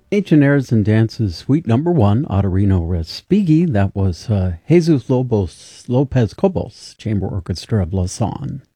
Ancient Airs and Dances, Suite Number 1, Ottorino Respighi. That was Jesus Lopez Cobos, Chamber Orchestra of Lausanne.